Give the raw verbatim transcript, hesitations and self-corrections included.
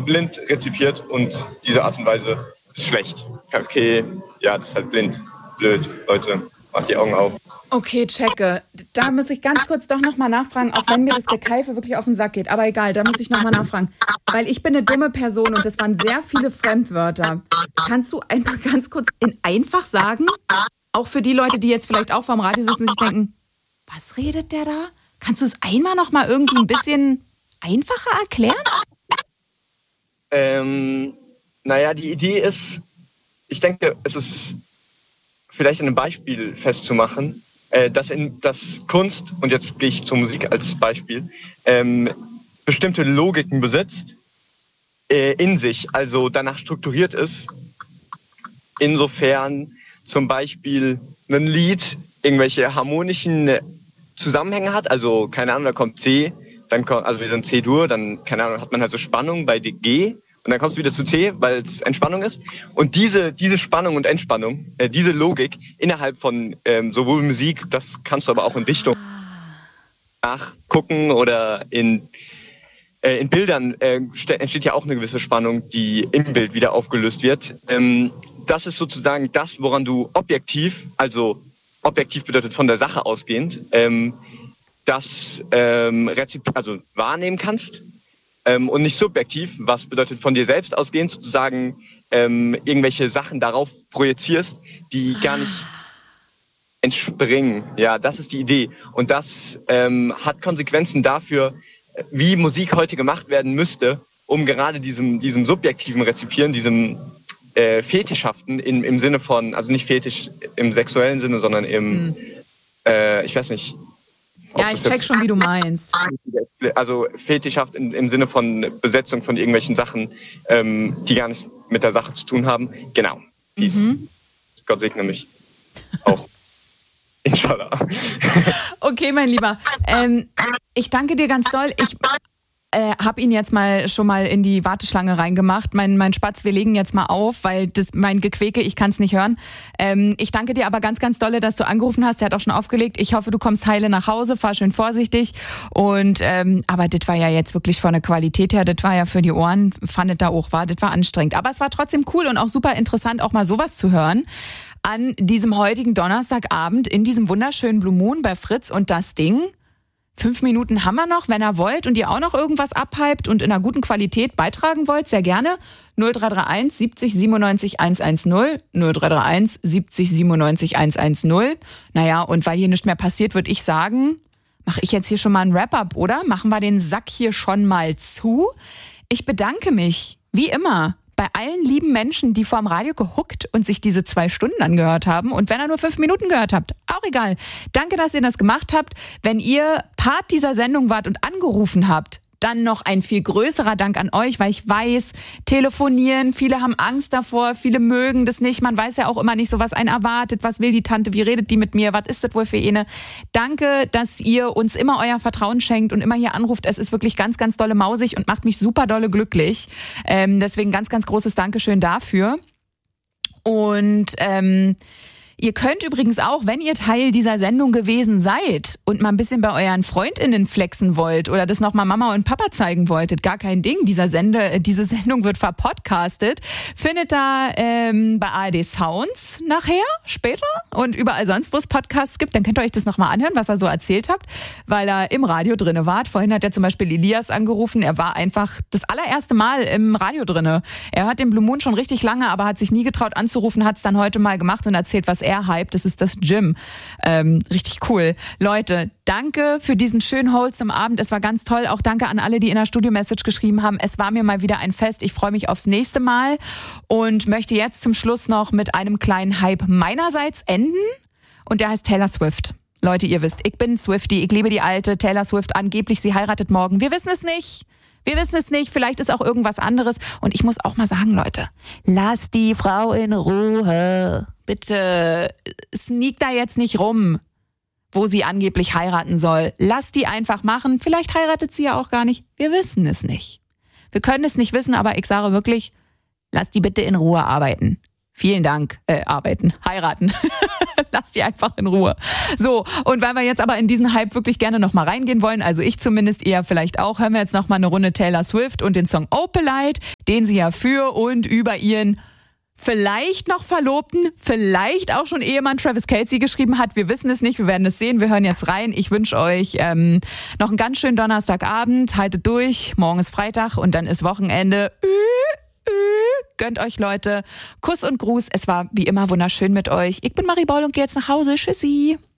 blind rezipiert und diese Art und Weise ist schlecht. Okay, ja, das ist halt blind. Blöd, Leute, macht die Augen auf. Okay, checke. Da muss ich ganz kurz doch nochmal nachfragen, auch wenn mir das Gekeife wirklich auf den Sack geht. Aber egal, da muss ich nochmal nachfragen. Weil ich bin eine dumme Person und das waren sehr viele Fremdwörter. Kannst du einfach ganz kurz in einfach sagen, auch für die Leute, die jetzt vielleicht auch vorm Radio sitzen und sich denken, was redet der da? Kannst du es einmal nochmal irgendwie ein bisschen einfacher erklären? Ähm, naja, die Idee ist, ich denke, es ist vielleicht an einem Beispiel festzumachen, äh, dass, in, dass Kunst, und jetzt gehe ich zur Musik als Beispiel, ähm, bestimmte Logiken besitzt äh, in sich, also danach strukturiert ist, insofern zum Beispiel ein Lied irgendwelche harmonischen Zusammenhänge hat, also keine Ahnung, da kommt C, dann kommt, also wir sind C-Dur, dann, keine Ahnung, hat man halt so Spannung bei G und dann kommst du wieder zu C, weil es Entspannung ist. Und diese, diese Spannung und Entspannung, äh, diese Logik innerhalb von ähm, sowohl Musik, das kannst du aber auch in Dichtung nachgucken oder in, äh, in Bildern äh, entsteht ja auch eine gewisse Spannung, die im Bild wieder aufgelöst wird. Ähm, das ist sozusagen das, woran du objektiv, also objektiv bedeutet von der Sache ausgehend, ähm, das ähm, also wahrnehmen kannst ähm, und nicht subjektiv, was bedeutet von dir selbst ausgehend sozusagen ähm, irgendwelche Sachen darauf projizierst, die gar nicht entspringen. Ja, das ist die Idee. Und das ähm, hat Konsequenzen dafür, wie Musik heute gemacht werden müsste, um gerade diesem, diesem subjektiven Rezipieren, diesem äh, Fetischhaften im, im Sinne von, also nicht Fetisch im sexuellen Sinne, sondern im, hm. äh, ich weiß nicht, ja, ich check schon, wie du meinst. Also fetischhaft im, im Sinne von Besetzung von irgendwelchen Sachen, ähm, die gar nichts mit der Sache zu tun haben. Genau. Dies. Mhm. Gott segne mich. Auch. Inshallah. Okay, mein Lieber. Ähm, ich danke dir ganz doll. Ich äh, habe ihn jetzt mal schon mal in die Warteschlange reingemacht. Mein, mein Spatz, wir legen jetzt mal auf, weil das mein Gequäke, ich kann es nicht hören. Ähm, ich danke dir aber ganz, ganz dolle, dass du angerufen hast. Der hat auch schon aufgelegt. Ich hoffe, du kommst heile nach Hause. Fahr schön vorsichtig. Und ähm, aber das war ja jetzt wirklich von der Qualität her, das war ja für die Ohren, fandet da auch war. Das war anstrengend. Aber es war trotzdem cool und auch super interessant, auch mal sowas zu hören. An diesem heutigen Donnerstagabend in diesem wunderschönen Blue Moon bei Fritz und das Ding. Fünf Minuten haben wir noch, wenn ihr wollt und ihr auch noch irgendwas abhypt und in einer guten Qualität beitragen wollt, sehr gerne. null drei drei eins siebzig siebenundneunzig hundertzehn, null drei drei eins siebzig siebenundneunzig hundertzehn. Naja, und weil hier nichts mehr passiert, würde ich sagen, mache ich jetzt hier schon mal ein Wrap-up, oder? Machen wir den Sack hier schon mal zu. Ich bedanke mich, wie immer, bei allen lieben Menschen, die vorm Radio gehuckt und sich diese zwei Stunden angehört haben. Und wenn ihr nur fünf Minuten gehört habt, auch egal. Danke, dass ihr das gemacht habt. Wenn ihr Part dieser Sendung wart und angerufen habt, dann noch ein viel größerer Dank an euch, weil ich weiß, telefonieren, viele haben Angst davor, viele mögen das nicht. Man weiß ja auch immer nicht so, was einen erwartet. Was will die Tante? Wie redet die mit mir? Was ist das wohl für eine? Danke, dass ihr uns immer euer Vertrauen schenkt und immer hier anruft. Es ist wirklich ganz, ganz dolle mausig und macht mich super dolle glücklich. Ähm, deswegen ganz, ganz großes Dankeschön dafür. Und ähm, ihr könnt übrigens auch, wenn ihr Teil dieser Sendung gewesen seid und mal ein bisschen bei euren FreundInnen flexen wollt oder das nochmal Mama und Papa zeigen wolltet, gar kein Ding. Dieser Sende, diese Sendung wird verpodcastet. Findet da ähm, bei A R D Sounds nachher, später und überall sonst, wo es Podcasts gibt. Dann könnt ihr euch das nochmal anhören, was ihr so erzählt habt, weil ihr im Radio drinne wart. Vorhin hat ja zum Beispiel Elias angerufen. Er war einfach das allererste Mal im Radio drinne. Er hat den Blue Moon schon richtig lange, aber hat sich nie getraut anzurufen, hat es dann heute mal gemacht und erzählt, was er hype, das ist das Gym. Ähm, richtig cool. Leute, danke für diesen schönen wholesome Abend. Es war ganz toll. Auch danke an alle, die in der Studio-Message geschrieben haben. Es war mir mal wieder ein Fest. Ich freue mich aufs nächste Mal und möchte jetzt zum Schluss noch mit einem kleinen Hype meinerseits enden. Und der heißt Taylor Swift. Leute, ihr wisst, ich bin Swiftie. Ich liebe die alte Taylor Swift. Angeblich, sie heiratet morgen. Wir wissen es nicht. Wir wissen es nicht, vielleicht ist auch irgendwas anderes. Und ich muss auch mal sagen, Leute, lasst die Frau in Ruhe. Bitte, sneak da jetzt nicht rum, wo sie angeblich heiraten soll. Lasst die einfach machen. Vielleicht heiratet sie ja auch gar nicht. Wir wissen es nicht. Wir können es nicht wissen, aber ich sage wirklich, lasst die bitte in Ruhe arbeiten. Vielen Dank, äh, arbeiten, heiraten. Lasst die einfach in Ruhe. So, und weil wir jetzt aber in diesen Hype wirklich gerne nochmal reingehen wollen, also ich zumindest eher vielleicht auch, hören wir jetzt nochmal eine Runde Taylor Swift und den Song Opalite, den sie ja für und über ihren vielleicht noch Verlobten, vielleicht auch schon Ehemann Travis Kelce geschrieben hat. Wir wissen es nicht, wir werden es sehen. Wir hören jetzt rein. Ich wünsche euch ähm, noch einen ganz schönen Donnerstagabend. Haltet durch. Morgen ist Freitag und dann ist Wochenende. Gönnt euch, Leute. Kuss und Gruß. Es war wie immer wunderschön mit euch. Ich bin Marie Boll und gehe jetzt nach Hause. Tschüssi.